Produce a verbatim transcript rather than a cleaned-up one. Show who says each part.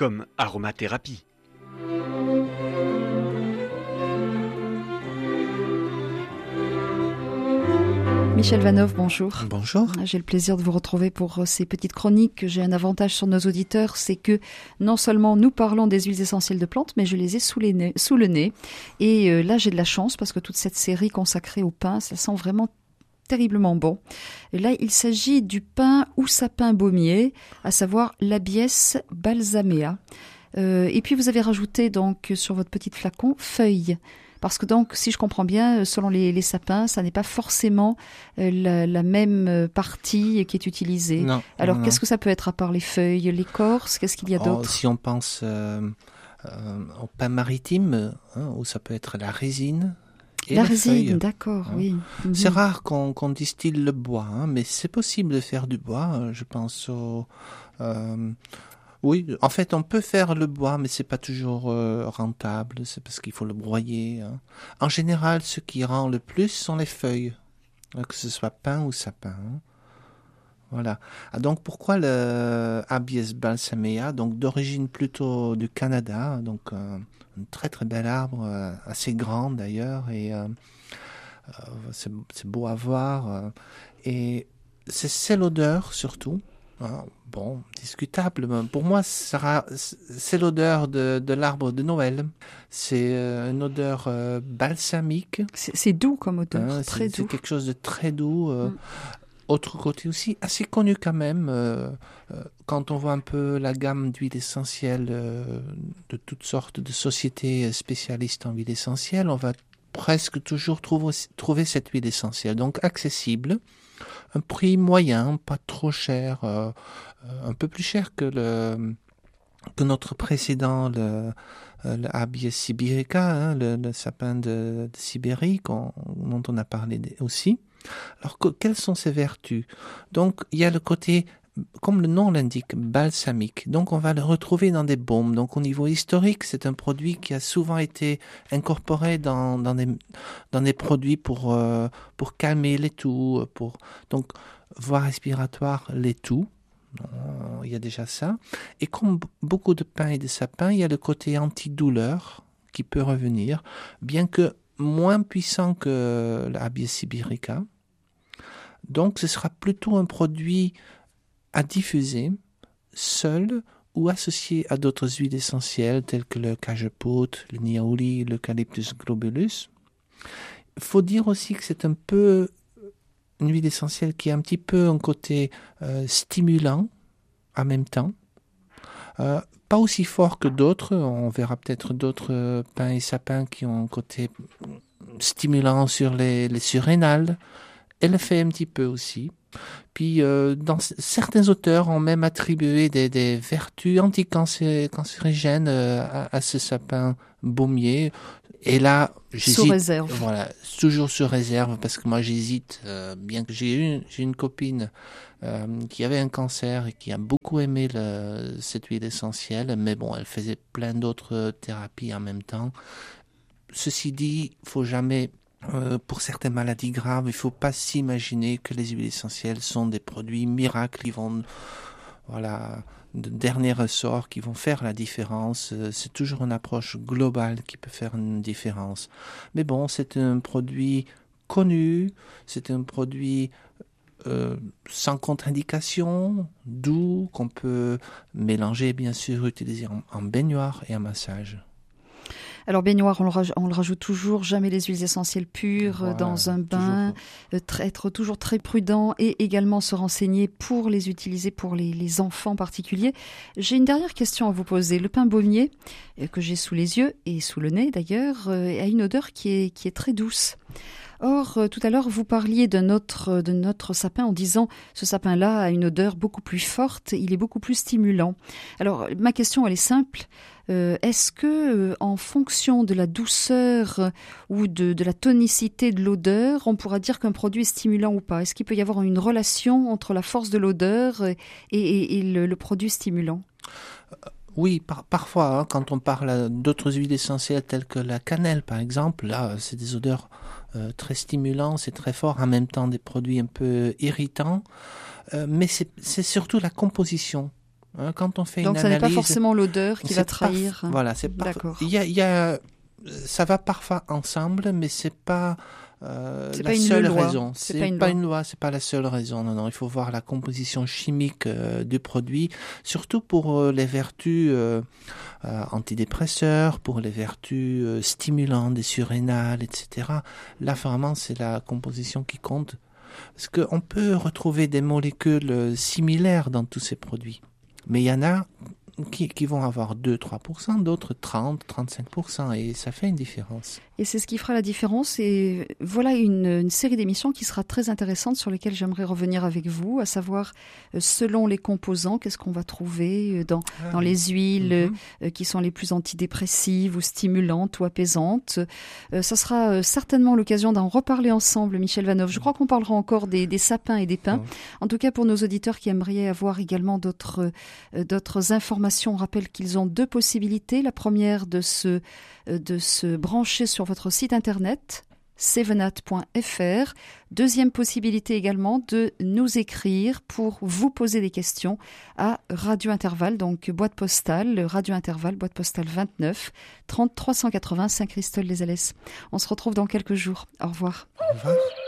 Speaker 1: comme aromathérapie.
Speaker 2: Michel Vanoff, bonjour.
Speaker 3: Bonjour.
Speaker 2: J'ai le plaisir de vous retrouver pour ces petites chroniques. J'ai un avantage sur nos auditeurs, c'est que non seulement nous parlons des huiles essentielles de plantes, mais je les ai sous, les nez, sous le nez. Et euh, là, j'ai de la chance parce que toute cette série consacrée au pain, ça sent vraiment terriblement bon. Et là, il s'agit du pain ou sapin baumier, à savoir l'Abies balsamea. Euh, et puis, vous avez rajouté donc sur votre petit flacon feuilles. Parce que donc, si je comprends bien, selon les, les sapins, ça n'est pas forcément euh, la, la même partie qui est utilisée.
Speaker 3: Non.
Speaker 2: Alors,
Speaker 3: non.
Speaker 2: qu'est-ce que ça peut être à part les feuilles, l'écorce? Qu'est-ce qu'il y a
Speaker 3: oh,
Speaker 2: d'autre?
Speaker 3: Si on pense euh, euh, au pain maritime, hein, où ça peut être la résine et
Speaker 2: la
Speaker 3: les
Speaker 2: résine,
Speaker 3: feuilles.
Speaker 2: d'accord,
Speaker 3: Hein.
Speaker 2: oui. Mm-hmm.
Speaker 3: C'est rare qu'on, qu'on distille le bois, hein, mais c'est possible de faire du bois. Je pense au... Euh, Oui, en fait, on peut faire le bois, mais c'est pas toujours euh, rentable. C'est parce qu'il faut le broyer. Hein. En général, ce qui rend le plus sont les feuilles, que ce soit pin ou sapin. Hein. Voilà. Ah, donc, pourquoi le Abies balsamea, donc d'origine plutôt du Canada, donc euh, un très très bel arbre, euh, assez grand d'ailleurs, et euh, euh, c'est, c'est beau à voir. Euh, et c'est, c'est l'odeur surtout. Ah, bon, discutable. Pour moi, sera, c'est l'odeur de, de l'arbre de Noël. C'est euh, une odeur euh, balsamique.
Speaker 2: C'est, c'est doux comme odeur,
Speaker 3: Hein,
Speaker 2: très
Speaker 3: c'est,
Speaker 2: doux.
Speaker 3: c'est quelque chose de très doux. Euh,
Speaker 2: Mm.
Speaker 3: Autre côté aussi, assez connu quand même. Euh, euh, quand on voit un peu la gamme d'huiles essentielles euh, de toutes sortes de sociétés spécialistes en huiles essentielles, on va presque toujours trouver, trouver cette huile essentielle. Donc accessible. Un prix moyen, pas trop cher, euh, un peu plus cher que le que notre précédent, le, le Abies sibirica, hein, le, le sapin de, de Sibérie, qu'on, dont on a parlé aussi. Alors, que, quelles sont ses vertus? Donc, il y a le côté, comme le nom l'indique, balsamique. Donc, on va le retrouver dans des baumes. Donc, au niveau historique, c'est un produit qui a souvent été incorporé dans, dans, des, dans des produits pour, euh, pour calmer les toux, pour, donc, voie respiratoire, les toux. Il y a déjà ça. Et comme beaucoup de pins et de sapins, il y a le côté antidouleur qui peut revenir, bien que moins puissant que l'Abies sibirica. Donc, ce sera plutôt un produit à diffuser, seul ou associé à d'autres huiles essentielles telles que le cajeput, le niaouli, l'eucalyptus globulus. Il faut dire aussi que c'est un peu une huile essentielle qui a un petit peu un côté euh, stimulant en même temps. Euh, pas aussi fort que d'autres. On verra peut-être d'autres euh, pins et sapins qui ont un côté stimulant sur les, les surrénales. Elle le fait un petit peu aussi. Puis, euh, dans certains auteurs ont même attribué des, des vertus anticancérigènes euh, à, à ce sapin baumier. Et là, j'hésite.
Speaker 2: Sous réserve.
Speaker 3: Voilà, toujours sur réserve, parce que moi j'hésite, euh, bien que j'ai eu, j'ai une copine euh, qui avait un cancer et qui a beaucoup aimé le, cette huile essentielle, mais bon, elle faisait plein d'autres thérapies en même temps. Ceci dit, il faut jamais, euh, pour certaines maladies graves, il faut pas s'imaginer que les huiles essentielles sont des produits miracles, ils vont, voilà, de dernier ressort qui vont faire la différence. C'est toujours une approche globale qui peut faire une différence. Mais bon, c'est un produit connu, c'est un produit euh, sans contre-indication, doux, qu'on peut mélanger, bien sûr, utiliser en, en baignoire et en massage.
Speaker 2: Alors baignoire, on le, rajoute, on le rajoute toujours, jamais les huiles essentielles pures voilà, dans un bain, euh, être toujours très prudent et également se renseigner pour les utiliser pour les, les enfants particuliers. J'ai une dernière question à vous poser. Le pain baumier, euh, que j'ai sous les yeux et sous le nez d'ailleurs, euh, a une odeur qui est, qui est très douce. Or, euh, tout à l'heure, vous parliez d'un autre, de notre sapin en disant ce sapin-là a une odeur beaucoup plus forte, il est beaucoup plus stimulant. Alors, ma question, elle est simple. Euh, est-ce que, euh, en fonction de la douceur euh, ou de, de la tonicité de l'odeur, on pourra dire qu'un produit est stimulant ou pas? Est-ce qu'il peut y avoir une relation entre la force de l'odeur et, et, et le, le produit stimulant?
Speaker 3: Oui, par, parfois, hein, quand on parle d'autres huiles essentielles telles que la cannelle, par exemple, là, c'est des odeurs euh, très stimulantes, c'est très fort, en même temps des produits un peu irritants, euh, mais c'est, c'est surtout la composition Hein, quand on fait
Speaker 2: Donc
Speaker 3: une
Speaker 2: ça
Speaker 3: analyse,
Speaker 2: n'est pas forcément l'odeur qui va trahir.
Speaker 3: Parf... Voilà, c'est parf...
Speaker 2: D'accord.
Speaker 3: Il y a, il y a... Ça va parfois ensemble, mais c'est pas euh,
Speaker 2: c'est
Speaker 3: la
Speaker 2: pas une
Speaker 3: seule
Speaker 2: loi.
Speaker 3: raison.
Speaker 2: C'est,
Speaker 3: c'est
Speaker 2: pas une
Speaker 3: pas
Speaker 2: loi.
Speaker 3: une loi, c'est pas la seule raison. Non, non, il faut voir la composition chimique euh, du produit, surtout pour euh, les vertus euh, euh, antidépresseurs, pour les vertus euh, stimulantes des surrénales, et cetera. Là, vraiment, c'est la composition qui compte. Parce qu'on peut retrouver des molécules similaires dans tous ces produits. Mais il y en a qui, qui vont avoir deux à trois pour cent, d'autres trente à trente-cinq pour cent, et ça fait une différence.
Speaker 2: Et c'est ce qui fera la différence. Et voilà une, une série d'émissions qui sera très intéressante sur lesquelles j'aimerais revenir avec vous, à savoir euh, selon les composants, qu'est-ce qu'on va trouver dans, ah, dans oui. les huiles mm-hmm. euh, qui sont les plus antidépressives ou stimulantes ou apaisantes. Euh, ça sera euh, certainement l'occasion d'en reparler ensemble, Michel Vanhoove. Je crois qu'on parlera encore des, des sapins et des pins. Mm. En tout cas, pour nos auditeurs qui aimeraient avoir également d'autres, euh, d'autres informations, on rappelle qu'ils ont deux possibilités. La première, de se, euh, de se brancher sur votre site internet sevenat point f r. Deuxième possibilité également, de nous écrire pour vous poser des questions à Radio Intervalle, donc boîte postale, Radio Intervalle, boîte postale vingt-neuf, trente trois cent quatre-vingts, Saint-Christol-les-Alès. On se retrouve dans quelques jours. Au revoir.
Speaker 3: Au revoir.